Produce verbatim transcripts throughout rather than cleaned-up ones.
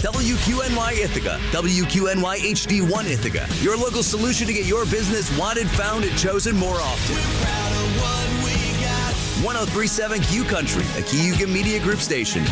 W Q N Y Ithaca, W Q N Y H D one Ithaca, your local solution to get your business wanted, found, and chosen more often. We're proud of what we got. one oh three point seven Q Country, a Cayuga Media Group station.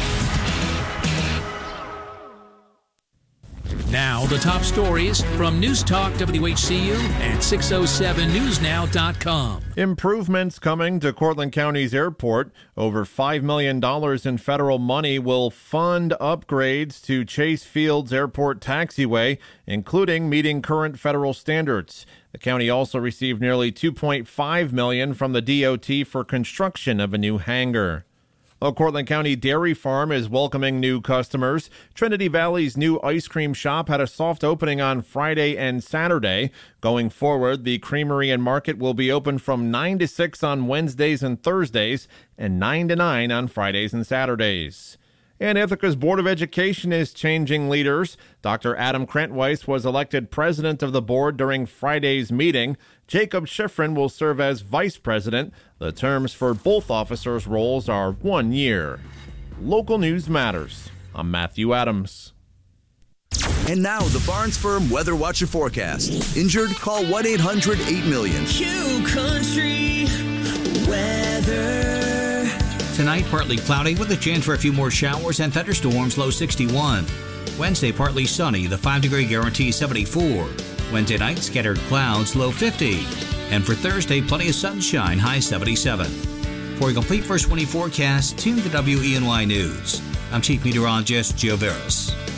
Now, the top stories from News Talk W H C U and six oh seven news now dot com. Improvements coming to Cortland County's airport. Over five million dollars in federal money will fund upgrades to Chase Fields Airport taxiway, including meeting current federal standards. The county also received nearly two point five million dollars from the D O T for construction of a new hangar. A Cortland County dairy farm is welcoming new customers. Trinity Valley's new ice cream shop had a soft opening on Friday and Saturday. Going forward, the creamery and market will be open from nine to six on Wednesdays and Thursdays and nine to nine on Fridays and Saturdays. And Ithaca's Board of Education is changing leaders. Doctor Adam Krentweiss was elected president of the board during Friday's meeting. Jacob Schifrin will serve as vice president. The terms for both officers' roles are one year. Local news matters. I'm Matthew Adams. And now, the Barnes Firm Weather Watcher forecast. Injured? Call one eight hundred eight million. Q Country weather. Tonight, partly cloudy with a chance for a few more showers and thunderstorms, low sixty-one. Wednesday, partly sunny, the five-degree guarantee seventy-four. Wednesday night, scattered clouds, low fifty. And for Thursday, plenty of sunshine, high seventy-seven. For a complete first twenty forecast, tune to W E N Y News. I'm Chief Meteorologist Joe Veras.